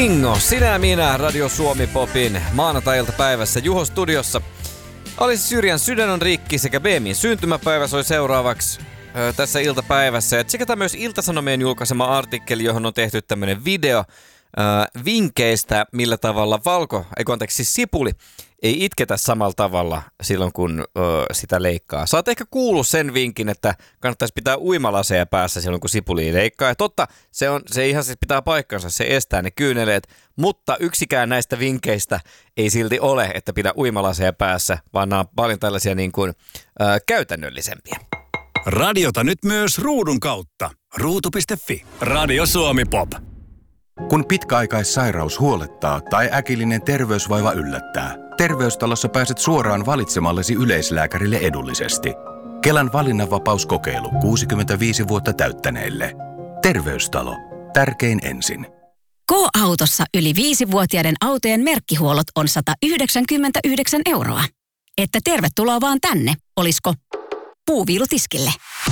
Bingo, sinä ja minä Radio Suomi Popin maanantai-iltapäivässä Juho studiossa. Alice Syrjän Sydän on rikki sekä Beemin syntymäpäivä soi seuraavaksi tässä iltapäivässä. Ja tsekataan myös Ilta-Sanomien julkaisema artikkeli, johon on tehty tämmönen video vinkkeistä, millä tavalla sipuli ei itketä samalla tavalla silloin, kun sitä leikkaa. Sä oot ehkä kuullut sen vinkin, että kannattaisi pitää uimalaseja päässä silloin, kun sipuli leikkaa. Ja totta, se ihan siis pitää paikkansa, se estää ne kyyneleet, mutta yksikään näistä vinkkeistä ei silti ole, että pitää uimalaseja päässä, vaan nämä on paljon tällaisia niin kuin, käytännöllisempiä. Radiota nyt myös ruudun kautta. Ruutu.fi. Radio Suomi Pop. Kun pitkäaikaissairaus huolettaa tai äkillinen terveysvaiva yllättää, Terveystalossa pääset suoraan valitsemallesi yleislääkärille edullisesti. Kelan valinnanvapauskokeilu 65 vuotta täyttäneille. Terveystalo. Tärkein ensin. K-autossa yli 5-vuotiaiden autojen merkkihuollot on 199 €. Että tervetuloa vaan tänne, olisko? Puuviilutiskille.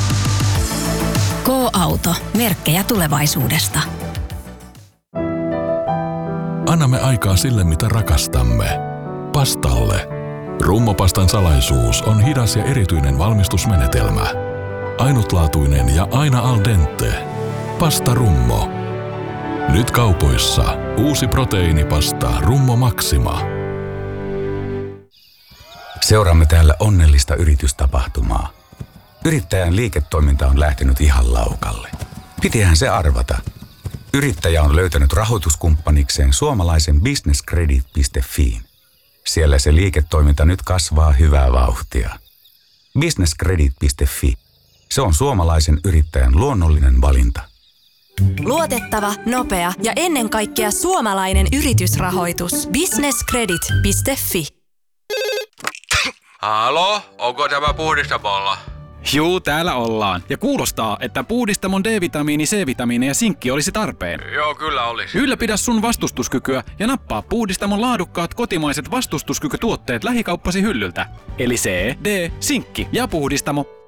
K-auto. Merkkejä tulevaisuudesta. Annamme aikaa sille, mitä rakastamme. Pastalle. Rummopastan salaisuus on hidas ja erityinen valmistusmenetelmä. Ainutlaatuinen ja aina al dente. Pasta Rummo. Nyt kaupoissa uusi proteiinipasta Rummo Maxima. Seuraamme täällä onnellista yritystapahtumaa. Yrittäjän liiketoiminta on lähtenyt ihan laukalle. Pitihän se arvata. Yrittäjä on löytänyt rahoituskumppanikseen suomalaisen businesscredit.fiin. Siellä se liiketoiminta nyt kasvaa hyvää vauhtia. Businesscredit.fi. Se on suomalaisen yrittäjän luonnollinen valinta. Luotettava, nopea ja ennen kaikkea suomalainen yritysrahoitus. Businesscredit.fi. Halo, onko tämä puhdistamolla? Juu, täällä ollaan. Ja kuulostaa, että puhdistamon D-vitamiini, C-vitamiini ja sinkki olisi tarpeen. Joo, kyllä olisi. Ylläpidä sun vastustuskykyä ja nappaa puhdistamon laadukkaat kotimaiset vastustuskykytuotteet lähikauppasi hyllyltä. Eli C, D, sinkki ja puhdistamo.